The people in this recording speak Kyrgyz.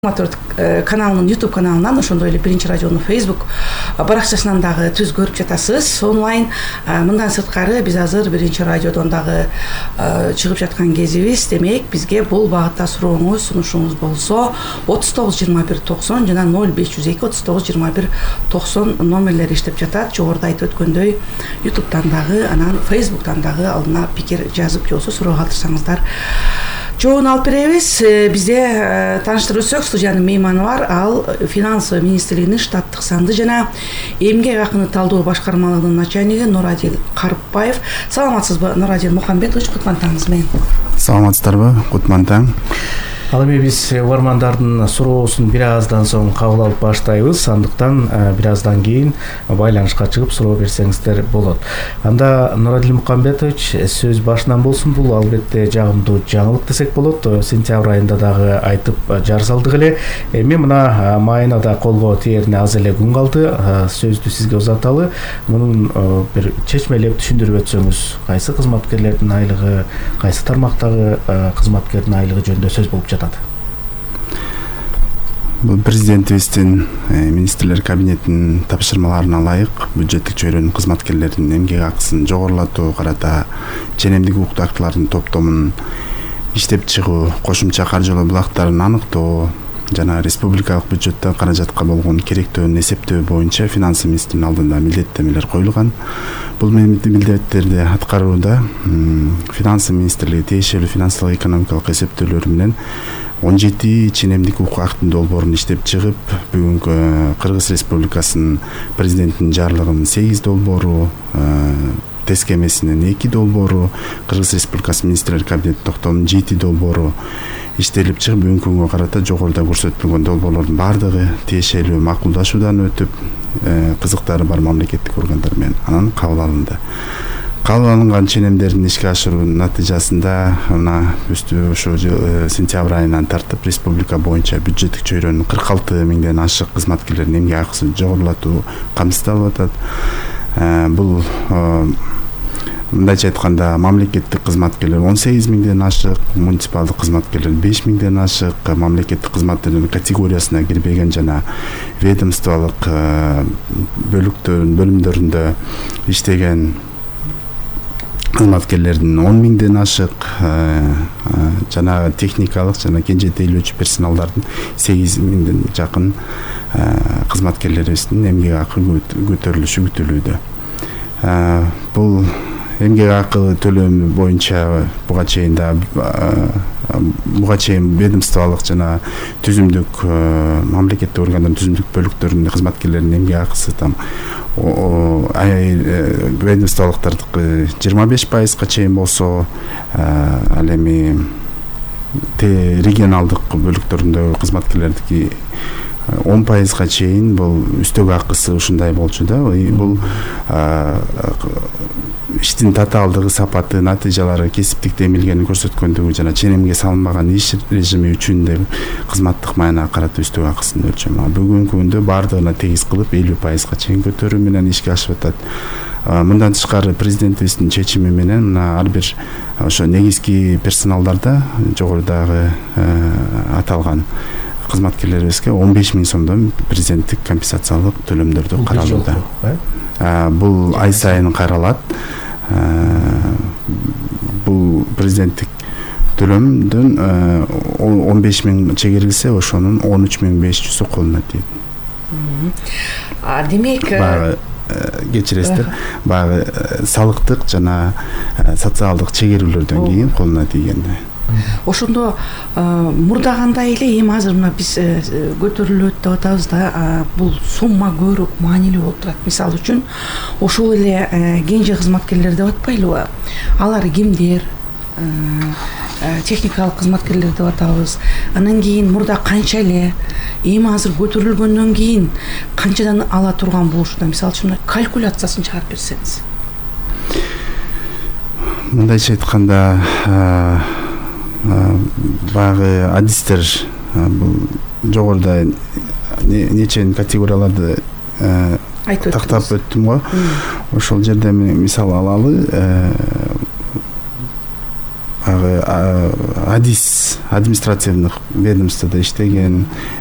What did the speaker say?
Каналынын YouTube каналынан, ошондой эле Биринчи радионун Facebook баракчасынан дагы түз көрүп жатасыз. Онлайн мындан сырткары биз азыр Биринчи радиодон дагы чыгып жаткан кезибиз. Демек, бизге бул багытта сурооңуз, сунушуңуз болсо 392190 жана 0502 392190 номерлери иштеп жатат. Жогоруда айтып өткөндөй YouTube'дан дагы, анан Facebook'тан дагы алдына пикир жазып, же болбосо суроо калтырсаңыздар жоон алып беребиз. Бизде тааныштырып өтсөк, студиянын мейманы бар. Ал Финансы министрлигинин штаттык санды жана эмгек акыны талдоо башкармалыгынын начальниги Нурадил Карыпбаев. Саламатсызбы, Нурадил Мухамбетович? Кутман таңыңыз менен. Саламатсыздарбы? Кутман таң. Ал эми биз угармандардын суроосун бир аздан соң кабыл алып баштайбыз. Андыктан бир аздан кийин байланышка чыгып суроо берсеңиздер болот. Анда Нурадил Мухамбетович, сөз башынан болсун. Бул албетте жагымдуу жаңылык десек болот. Сентябрь айында дагы айтып жар салдык эле. Эми мына майына колго тээрине аз эле күн калды. Сөздү сизге узаталы. Мунун бир чечмелеп түшүндүрүп өтсөңүз, кайсы кызматкерлердин айлыгы, кайсы тармактагы кызматкердин айлыгы жөнүндө сөз болуп жатат? Бул президентибиздин министрлер кабинетинин тапшырмаларына ылайык бюджеттик чөйрөнүн кызматкерлеринин эмгек акысын жогорулатуу карата ченемдик укуктуу актылардын топтомун иштеп чыгуу, кошумча каржылоо булактарын аныктоо жана республикалык бюджеттен каражатка болгон керектөөнү эсептөө боюнча финансы министринин алдында милдеттемелер коюлган. Бул милдеттерди аткарууда финансы министрлиги тиешелүү финансылык экономикалык эсептөөлөр менен 17 ченемдик укук актын долбоорун иштеп чыгып, бүгүнкү Кыргыз Республикасынын президентинин жарлыгынын 8 долбоору, тескемесинин 2 долбоору, Кыргыз Республикасы министрлер кабинет токтомунун 7 долбоору иштелип чыгып, бүгүнкү күнгө карата жогоруда көрсөтүлгөн долбоорлордун баардыгы тиешелүү макулдашуудан өтүп, кызыктары бар мамлекеттик органдар менен анан кабыл алынды. Кабыл алынган ченемдердин ишке ашыруунун натыйжасында мына ошо сентябрь айынан тартып республика боюнча бюджеттик чөйрөнүн 46 миңден ашык кызматкерлердин эмгек акысын жогорулатуу камсыздалып атат. Бул мындайча айтканда мамлекеттик кызматкерлер 18 миңден ашык, муниципалдык кызматкерлер 5 миңден ашык, мамлекеттик кызматкерлердин категориясына кирбеген жана ведомстволук бөлүмдөрүндө иштеген кызматкерлердин 10 миңден ашык, жана техникалык жана кенжетейлөөчү персоналдардын 8 миңден жакын кызматкерлерибиздин эмгек акы көтөрүлүшү күтүлүүдө. Бул эмгек акы төлөмү боюнча буга чейин ведомстволук жана түзүмдүк мамлекеттик органдардын түзүмдүк бөлүктөрүнүн кызматкерлеринин эмгек акысы там ведомстволуктардыкы 25%га чейин болсо, ал эми регионалдык бөлүктөрүндөгү кызматкерлердики 10%га чейин бул үстөк акысы ушундай болчу да. Бул иштин татаалдыгы, сапаты, натыйжалары, кесиптик демилгени көрсөткөндүгү жана ченемге салынбаган иш режими үчүн да кызматтык майнага карата үстөк акысын өлчөмү. Бүгүнкү күндө бардыгына тегиз кылып 50%га чейин көтөрүү менен ишке ашып атат. Мындан тышкары президентибиздин чечими менен ар бир ошо негизги персоналдарда жогорудагы аталган кызматкерлерибизге 15 миң сомдон президенттик компенсациялык төлөмдөрдү каралууда. Бул ай сайын каралат. Бул президенттик төлөмдөн 15 миң чегерилсе, ошонун 13.500 колуна тиет. Демек, кечиресиздер, баягы салыктык жана социалдык чегерүүлөрдөн кийин колуна тийгенде. Ошондо мурдагандай эле эми азыр мына биз көтөрүлөт деп атабыз да, бул сумма көбүрөөк маанилүү болуп турат. Мисалы үчүн ошол эле кенже кызматкерлер деп атпайлыбы? Алар кимдер? Техникалык кызматкерлер деп атабыз. Анан кийин мурда канча эле, эми азыр көтөрүлгөндөн кийин канчадан ала турган болушуда? Мисалы үчүн калькуляциясын чыгарып берсеңиз. Мындайча айтканда, баягы адистер бул жогоруда нечен категорияларды тактап өттүм го. Ошол жерде мисал алалы, адистративдик ведомствода иштеген,